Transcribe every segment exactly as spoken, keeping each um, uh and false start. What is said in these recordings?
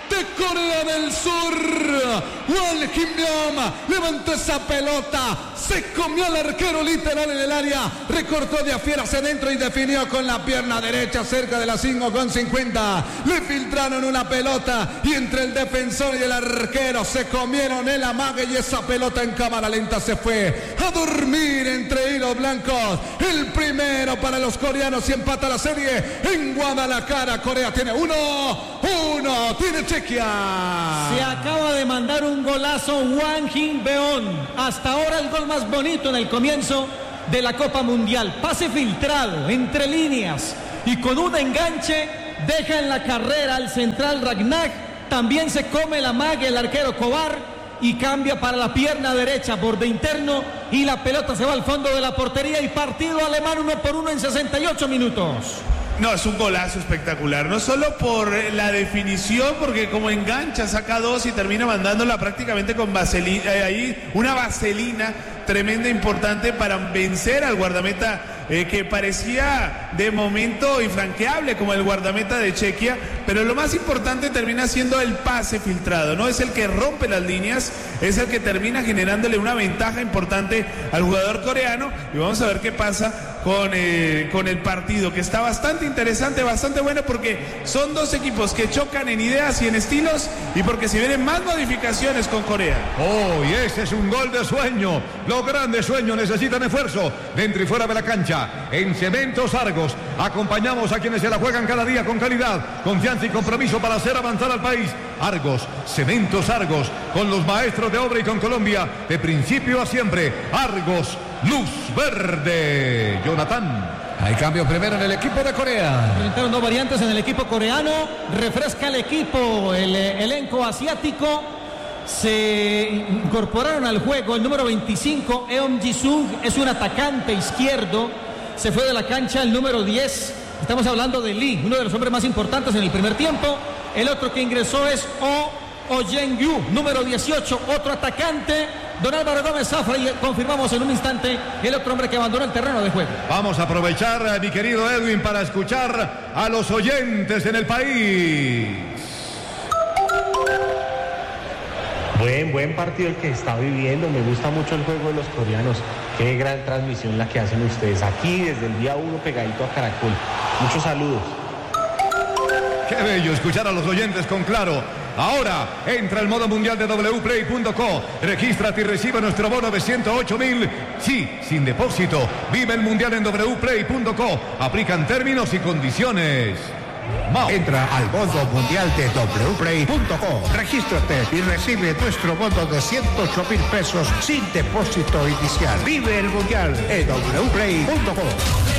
de Corea del Sur. Won Kim-byong levantó esa pelota, se comió al arquero literal en el área, recortó de afuera hacia adentro y definió con la pierna derecha cerca de las cinco con cincuenta. Le filtraron una pelota y entre el defensor y el arquero se comieron el amague y esa pelota en cámara lenta se fue a dormir entre hilos blancos. El primero para los coreanos y empata la serie en Guadalajara. Corea tiene uno, uno, tiene Chequia. Se acaba de mandar un golazo Won Kim-byong. Hasta ahora el gol más bonito en el comienzo de la Copa Mundial. Pase filtrado entre líneas y con un enganche deja en la carrera al central Ragnar. También se come la mague el arquero Kovar y cambia para la pierna derecha, borde interno, y la pelota se va al fondo de la portería y partido alemán uno por uno en sesenta y ocho minutos. No, es un golazo espectacular, no solo por la definición, porque como engancha, saca dos y termina mandándola prácticamente con vaselina, eh, ahí una vaselina tremenda, importante para vencer al guardameta eh, que parecía de momento infranqueable como el guardameta de Chequia, pero lo más importante termina siendo el pase filtrado, ¿no? Es el que rompe las líneas, es el que termina generándole una ventaja importante al jugador coreano, y vamos a ver qué pasa con, eh, con el partido, que está bastante interesante, bastante bueno, porque son dos equipos que chocan en ideas y en estilos, y porque se vienen más modificaciones con Corea. Oh, y ese es un gol de sueño. Los grandes sueños necesitan esfuerzo dentro y fuera de la cancha. En Cementos Argos acompañamos a quienes se la juegan cada día con calidad, confianza y compromiso para hacer avanzar al país. Argos, Cementos Argos, con los maestros de obra y con Colombia de principio a siempre. Argos, luz verde. Jonathan. Hay cambio primero en el equipo de Corea. Presentaron dos variantes en el equipo coreano. Refresca el equipo, el eh, elenco asiático. Se incorporaron al juego el número veinticinco, Eom Ji-sung, es un atacante izquierdo. Se fue de la cancha el número diez. Estamos hablando de Lee, uno de los hombres más importantes en el primer tiempo. El otro que ingresó es Oh Oyen-yu, número dieciocho, otro atacante. Don Álvaro Gómez Zafra, y confirmamos en un instante el otro hombre que abandonó el terreno de juego. Vamos a aprovechar, mi querido Edwin, para escuchar a los oyentes en el país. Buen, buen partido el que está viviendo. Me gusta mucho el juego de los coreanos. Qué gran transmisión la que hacen ustedes aquí desde el día uno pegadito a Caracol. Muchos saludos. Qué bello escuchar a los oyentes con Claro. Ahora entra el modo mundial de doble u play punto co. Regístrate y recibe nuestro bono de ciento ocho mil. Sí, sin depósito. Vive el mundial en doble u play punto co. Aplican términos y condiciones. Mao. Entra al modo mundial de doble u play punto co. Regístrate y recibe nuestro bono de ciento ocho mil pesos sin depósito inicial. Vive el mundial en doble u play punto co.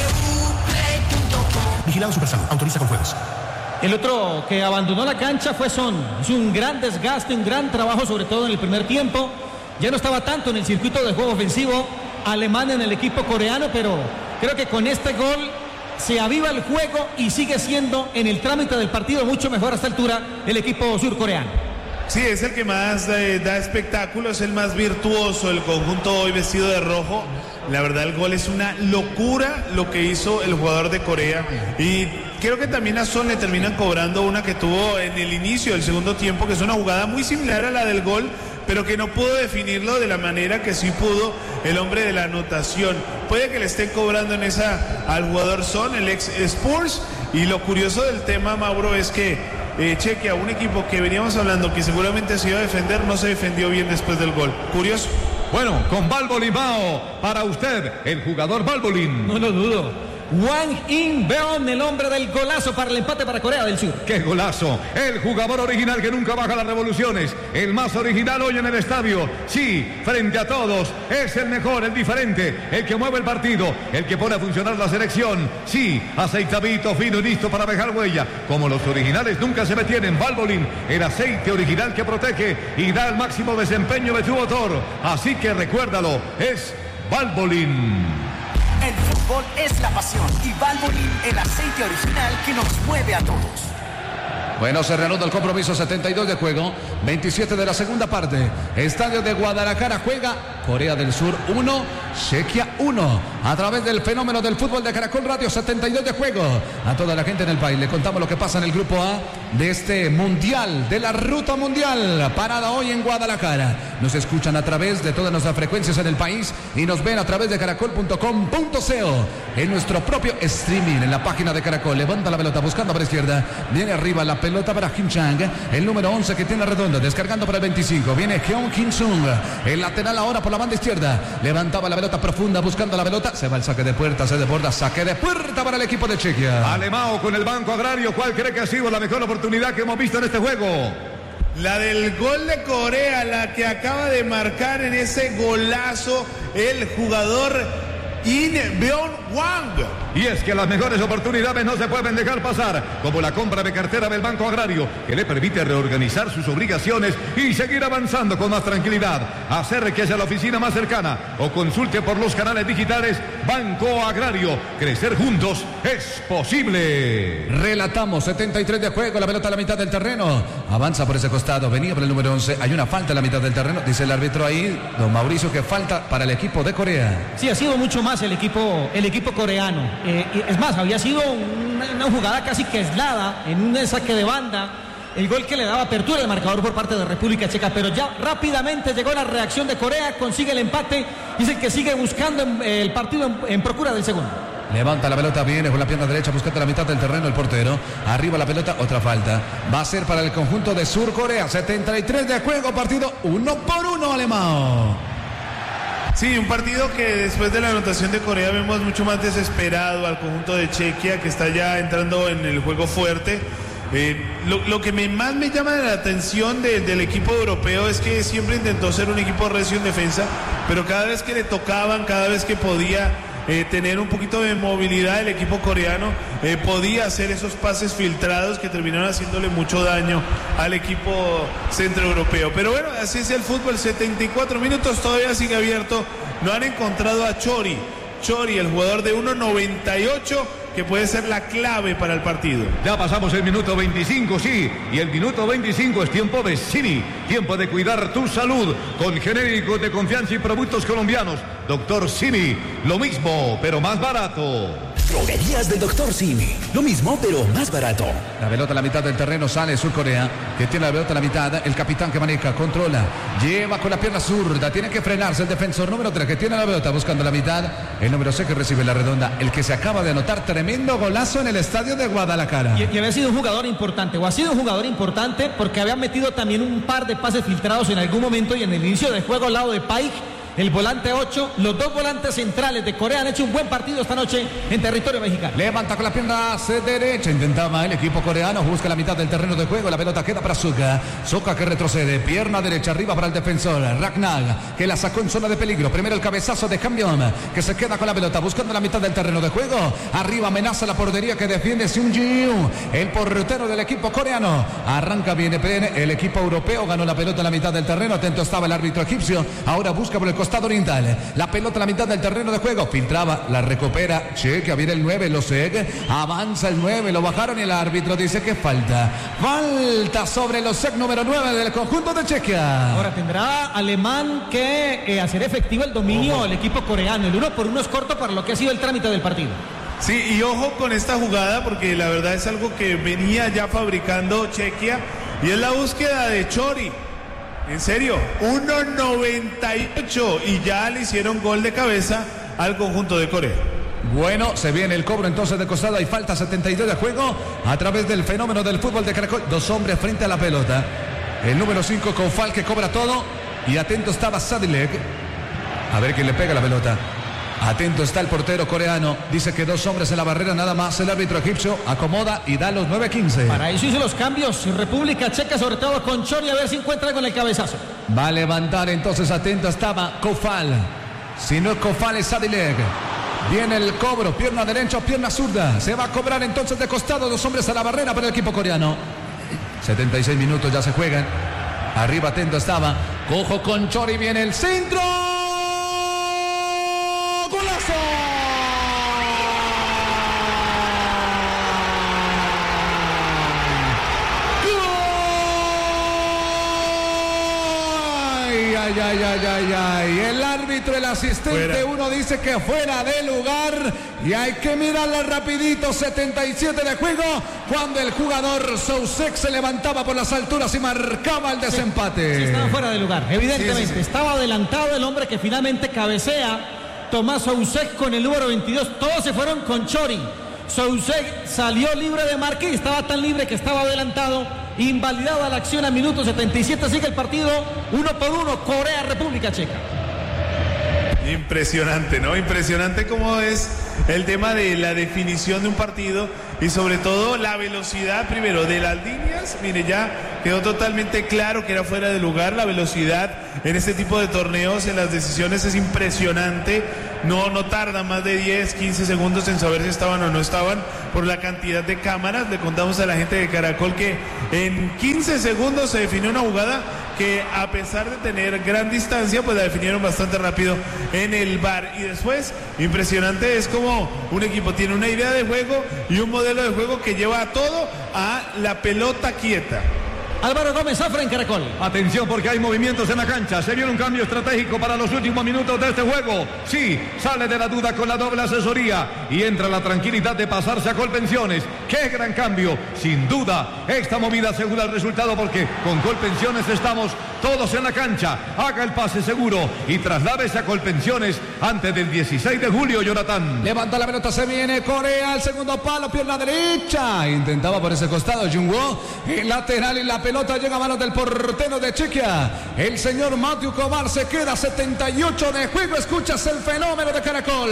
Vigilado Supersalud. Autoriza con juegos. El otro que abandonó la cancha fue Son. Es un gran desgaste, un gran trabajo, sobre todo en el primer tiempo. Ya no estaba tanto en el circuito de juego ofensivo alemán en el equipo coreano, pero creo que con este gol se aviva el juego y sigue siendo en el trámite del partido mucho mejor a esta altura el equipo surcoreano. Sí, es el que más eh, da espectáculo, es el más virtuoso, el conjunto hoy vestido de rojo. La verdad, el gol es una locura lo que hizo el jugador de Corea. Y creo que también a Son le terminan cobrando una que tuvo en el inicio del segundo tiempo, que es una jugada muy similar a la del gol, pero que no pudo definirlo de la manera que sí pudo el hombre de la anotación. Puede que le estén cobrando en esa al jugador Son, el ex Spurs. Y lo curioso del tema, Mauro, es que eh, Chequia, un equipo que veníamos hablando que seguramente se iba a defender, no se defendió bien después del gol. Curioso. Bueno, con Valbolin Mao, para usted, el jugador Valbolin. No lo dudo. Won Kim-byong, el hombre del golazo para el empate para Corea del Sur. ¡Qué golazo! El jugador original que nunca baja las revoluciones. El más original hoy en el estadio. Sí, frente a todos. Es el mejor, el diferente. El que mueve el partido. El que pone a funcionar la selección. Sí, aceitadito, fino y listo para dejar huella. Como los originales nunca se detienen. Valbolin, el aceite original que protege y da el máximo desempeño de tu motor. Así que recuérdalo, es Valbolin. El fútbol es la pasión y Valvoline, el aceite original que nos mueve a todos. Bueno, se reanuda el compromiso, setenta y dos de juego, veintisiete de la segunda parte. Estadio de Guadalajara, juega Corea del Sur uno, Chequia uno. A través del fenómeno del fútbol de Caracol Radio, setenta y dos de juego. A toda la gente en el país le contamos lo que pasa en el grupo A de este mundial, de la ruta mundial, parada hoy en Guadalajara. Nos escuchan a través de todas nuestras frecuencias en el país y nos ven a través de caracol punto com punto co, en nuestro propio streaming, en la página de Caracol. Levanta la pelota buscando para izquierda, viene arriba la pelota para Kim Chang, el número once que tiene redonda, descargando para el veinticinco, viene Hyun Kim Sung, el lateral ahora por la banda izquierda, levantaba la pelota profunda buscando la pelota, se va el saque de puerta, se desborda, saque de puerta para el equipo de Chequia. Alemão con el Banco Agrario, ¿cuál cree que ha sido la mejor oportunidad que hemos visto en este juego? La del gol de Corea, la que acaba de marcar en ese golazo el jugador In Byung Hwang. Y es que las mejores oportunidades no se pueden dejar pasar, como la compra de cartera del Banco Agrario, que le permite reorganizar sus obligaciones y seguir avanzando con más tranquilidad. Acérquese a la oficina más cercana o consulte por los canales digitales Banco Agrario. Crecer juntos es posible. Relatamos, setenta y tres de juego, la pelota a la mitad del terreno. Avanza por ese costado, venía por el número once. Hay una falta en la mitad del terreno, dice el árbitro ahí, don Mauricio, que falta para el equipo de Corea. Sí, ha sido mucho más el equipo, el equipo coreano. Eh, es más, había sido una, una jugada casi que aislada en un saque de banda, el gol que le daba apertura al marcador por parte de República Checa, pero ya rápidamente llegó la reacción de Corea, consigue el empate y es el que sigue buscando en, eh, el partido en, en procura del segundo. Levanta la pelota, viene con la pierna derecha buscando la mitad del terreno el portero. Arriba la pelota, otra falta. Va a ser para el conjunto de Sur Corea. setenta y tres de juego, partido uno por uno, Alemão. Sí, un partido que después de la anotación de Corea vemos mucho más desesperado al conjunto de Chequia, que está ya entrando en el juego fuerte. Eh, lo, lo que me, más me llama la atención de, del equipo europeo es que siempre intentó ser un equipo recio en defensa, pero cada vez que le tocaban, cada vez que podía eh, tener un poquito de movilidad, el equipo coreano eh, podía hacer esos pases filtrados que terminaron haciéndole mucho daño al equipo centroeuropeo. Pero bueno, así es el fútbol, setenta y cuatro minutos, todavía sigue abierto. No han encontrado a Chori, Chori, el jugador de uno noventa y ocho, que puede ser la clave para el partido. Ya pasamos el minuto veinticinco, sí, y el minuto veinticinco es tiempo de Simi, tiempo de cuidar tu salud con genéricos de confianza y productos colombianos. Doctor Simi, lo mismo, pero más barato. Droguerías del Doctor Simi, lo mismo, pero más barato. La pelota a la mitad del terreno, sale Sur Corea, que tiene la pelota a la mitad, el capitán que maneja, controla, lleva con la pierna zurda, tiene que frenarse el defensor número tres, que tiene la pelota buscando la mitad, el número seis que recibe la redonda, el que se acaba de anotar tremendo golazo en el estadio de Guadalajara. Y, y había sido un jugador importante, o ha sido un jugador importante porque había metido también un par de pases filtrados en algún momento y en el inicio del juego al lado de Paik, el volante ocho, los dos volantes centrales de Corea han hecho un buen partido esta noche en territorio mexicano. Levanta con la pierna derecha, intentaba el equipo coreano, busca la mitad del terreno de juego, la pelota queda para Suka, Suka que retrocede, pierna derecha arriba para el defensor, Ragnar, que la sacó en zona de peligro, primero el cabezazo de Cambión, que se queda con la pelota, buscando la mitad del terreno de juego, arriba amenaza la portería que defiende Seung Ji-Yoon, el portero del equipo coreano, arranca bien el equipo europeo, ganó la pelota en la mitad del terreno, atento estaba el árbitro egipcio, ahora busca por el costado oriental, la pelota en la mitad del terreno de juego, filtraba, la recupera Chequia, viene el nueve, lo sé, avanza el nueve, lo bajaron y el árbitro dice que falta, falta sobre los sec número nueve del conjunto de Chequia. Ahora tendrá Alemán que eh, hacer efectivo el dominio del equipo coreano, el uno por uno es corto para lo que ha sido el trámite del partido. Sí, y ojo con esta jugada porque la verdad es algo que venía ya fabricando Chequia y es la búsqueda de Chori. En serio, uno noventa y ocho y ya le hicieron gol de cabeza al conjunto de Corea. Bueno, se viene el cobro entonces de costado, hay falta, setenta y dos de juego a través del fenómeno del fútbol de Caracol. Dos hombres frente a la pelota. El número cinco, Koufal, que cobra todo. Y atento estaba Sadilek. A ver quién le pega la pelota. Atento está el portero coreano. Dice que dos hombres en la barrera nada más. El árbitro egipcio acomoda y da los nueve quince. Para eso hizo los cambios República Checa, sobre todo con Chori, a ver si encuentra con el cabezazo. Va a levantar entonces, atento estaba Koufal. Si no es Koufal, es Sadilek. Viene el cobro, pierna derecha o pierna zurda. Se va a cobrar entonces de costado, dos hombres a la barrera para el equipo coreano. setenta y seis minutos ya se juegan. Arriba atento estaba. Cojo con Chori, viene el centro. ¡Golazo! ay, ay, ay, ay, ay. El árbitro, el asistente, fuera. Uno dice que fuera de lugar. Y hay que mirarla rapidito. setenta y siete de juego. Cuando el jugador Soucek se levantaba por las alturas y marcaba el desempate. Sí, sí, estaba fuera de lugar, evidentemente. Sí, sí, sí. Estaba adelantado el hombre que finalmente cabecea. Tomás Soucek con el número veintidós. Todos se fueron con Chori. Soucek salió libre de marca y estaba tan libre que estaba adelantado. Invalidada la acción a minuto setenta y siete. Sigue el partido uno por uno. Corea, República Checa. Impresionante, ¿no? Impresionante cómo es el tema de la definición de un partido y sobre todo la velocidad primero de las líneas. Mire, ya quedó totalmente claro que era fuera de lugar. La velocidad en este tipo de torneos, en las decisiones, es impresionante. No, no tarda más de diez, quince segundos en saber si estaban o no estaban por la cantidad de cámaras. Le contamos a la gente de Caracol que en quince segundos se definió una jugada que, a pesar de tener gran distancia, pues la definieron bastante rápido en el V A R. Y después, impresionante es como un equipo tiene una idea de juego y un modelo de juego que lleva a todo a la pelota quieta. Álvaro Gómez Zafra en Caracol. Atención porque hay movimientos en la cancha. Se viene un cambio estratégico para los últimos minutos de este juego. Sí, sale de la duda con la doble asesoría y entra la tranquilidad de pasarse a Colpensiones. ¡Qué gran cambio! Sin duda, esta movida asegura el resultado porque con Colpensiones estamos todos en la cancha. Haga el pase seguro y trasládese a Colpensiones antes del dieciséis de julio, Jonathan. Levanta la pelota, se viene Corea, el segundo palo, pierna derecha. Intentaba por ese costado Jungwoo, el lateral y la pelota llega a manos del portero de Chequia. El señor Matthew Kovar. Se queda setenta y ocho de juego. Escuchas el fenómeno de Caracol.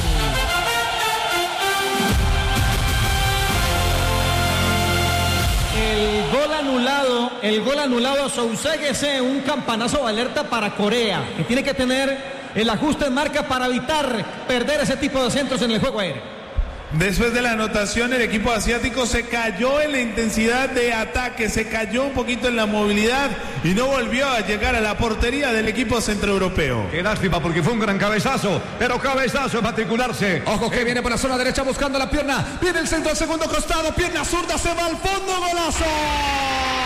El gol anulado, el gol anulado a Soucek es un campanazo de alerta para Corea, que tiene que tener el ajuste en marca para evitar perder ese tipo de centros en el juego aéreo. Después de la anotación, el equipo asiático se cayó en la intensidad de ataque, se cayó un poquito en la movilidad y no volvió a llegar a la portería del equipo centroeuropeo. Qué lástima porque fue un gran cabezazo, pero cabezazo es matricularse. Ojo que viene por la zona derecha buscando la pierna. Viene el centro al segundo costado, pierna zurda, se va al fondo, golazo.